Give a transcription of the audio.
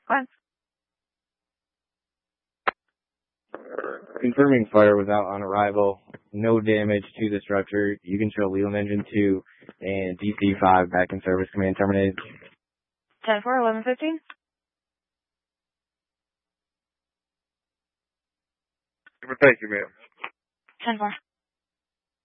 What? Confirming fire was out on arrival. No damage to the structure. You can show Leland Engine 2 and DC-5 back in service. Command terminated. 10-4, 11-15. Thank you, ma'am. 10-4.